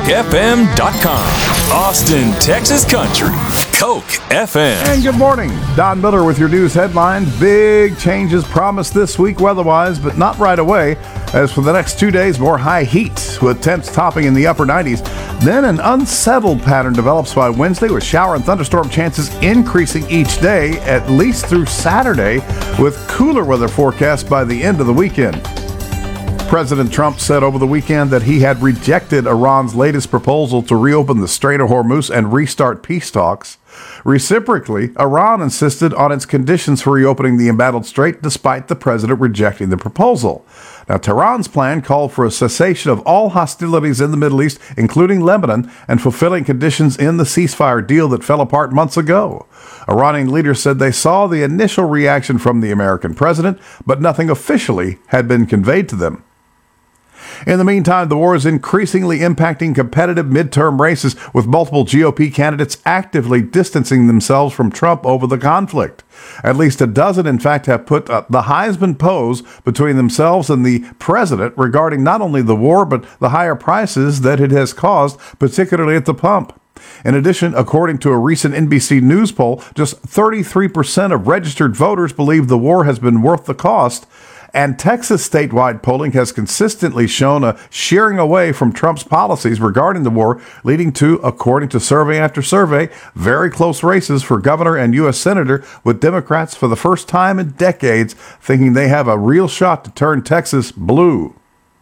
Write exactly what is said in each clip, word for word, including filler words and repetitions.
F M dot com. Austin, Texas Country. Coke F M. And good morning. Don Miller with your news headlines. Big changes promised this week weather-wise, but not right away. As for the next two days, more high heat with temps topping in the upper nineties. Then an unsettled pattern develops by Wednesday with shower and thunderstorm chances increasing each day, at least through Saturday, with cooler weather forecast by the end of the weekend. President Trump said over the weekend that he had rejected Iran's latest proposal to reopen the Strait of Hormuz and restart peace talks. Reciprocally, Iran insisted on its conditions for reopening the embattled strait despite the president rejecting the proposal. Now, Tehran's plan called for a cessation of all hostilities in the Middle East, including Lebanon, and fulfilling conditions in the ceasefire deal that fell apart months ago. Iranian leaders said they saw the initial reaction from the American president, but nothing officially had been conveyed to them. In the meantime, the war is increasingly impacting competitive midterm races, with multiple G O P candidates actively distancing themselves from Trump over the conflict. At least a dozen, in fact, have put uh, the Heisman pose between themselves and the president regarding not only the war, but the higher prices that it has caused, particularly at the pump. In addition, according to a recent N B C News poll, just thirty-three percent of registered voters believe the war has been worth the cost. And Texas statewide polling has consistently shown a shearing away from Trump's policies regarding the war, leading to, according to survey after survey, very close races for governor and U S senator, with Democrats for the first time in decades thinking they have a real shot to turn Texas blue.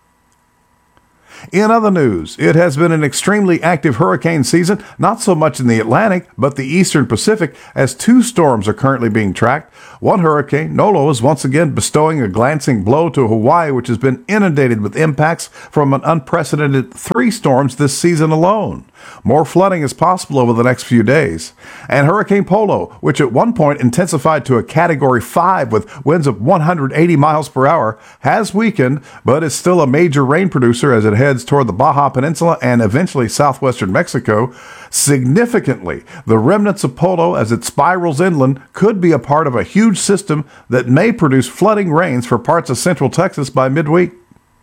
In other news, it has been an extremely active hurricane season, not so much in the Atlantic, but the eastern Pacific, as two storms are currently being tracked. One hurricane, Nolo, is once again bestowing a glancing blow to Hawaii, which has been inundated with impacts from an unprecedented three storms this season alone. More flooding is possible over the next few days. And Hurricane Polo, which at one point intensified to a Category five with winds of one hundred eighty miles per hour, has weakened, but is still a major rain producer as it heads toward the Baja Peninsula and eventually southwestern Mexico. Significantly, the remnants of Polo, as it spirals inland, could be a part of a huge system that may produce flooding rains for parts of central Texas by midweek.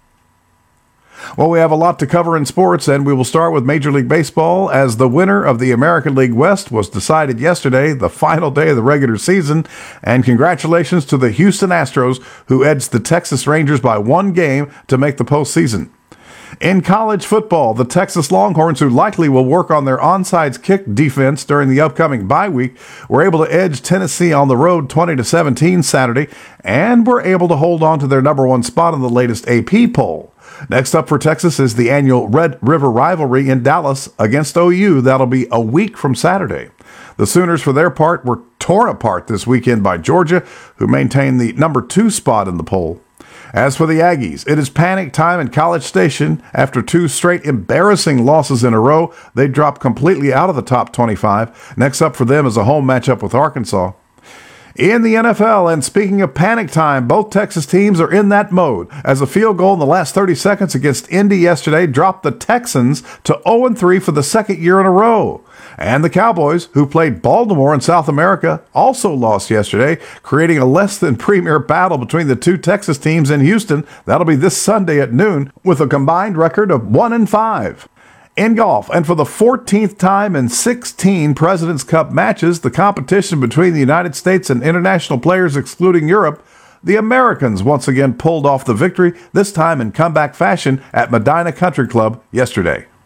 Well, we have a lot to cover in sports, and we will start with Major League Baseball, as the winner of the American League West was decided yesterday, the final day of the regular season. And congratulations to the Houston Astros, who edged the Texas Rangers by one game to make the postseason. In college football, the Texas Longhorns, who likely will work on their onside kick defense during the upcoming bye week, were able to edge Tennessee on the road twenty to seventeen Saturday, and were able to hold on to their number one spot in the latest A P poll. Next up for Texas is the annual Red River rivalry in Dallas against O U. That'll be a week from Saturday. The Sooners, for their part, were torn apart this weekend by Georgia, who maintained the number two spot in the poll. As for the Aggies, it is panic time in College Station. After two straight embarrassing losses in a row, they dropped completely out of the top twenty-five. Next up for them is a home matchup with Arkansas. In the N F L, and speaking of panic time, both Texas teams are in that mode, as a field goal in the last thirty seconds against Indy yesterday dropped the Texans to oh and three for the second year in a row. And the Cowboys, who played Baltimore in South America, also lost yesterday, creating a less than premier battle between the two Texas teams in Houston. That'll be this Sunday at noon, with a combined record of one and five. In golf, and for the fourteenth time in sixteen President's Cup matches, the competition between the United States and international players excluding Europe, the Americans once again pulled off the victory, this time in comeback fashion at Medina Country Club yesterday.